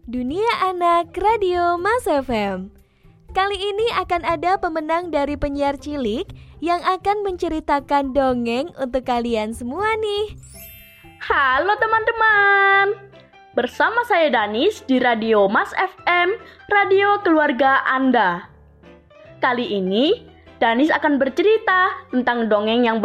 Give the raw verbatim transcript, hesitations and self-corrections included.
Dunia Anak Radio Mas F M. Kali ini akan ada pemenang dari penyiar cilik yang akan menceritakan dongeng untuk kalian semua nih. Halo teman-teman, bersama saya Danis di Radio Mas F M, radio keluarga Anda. Kali ini Danis akan bercerita tentang dongeng yang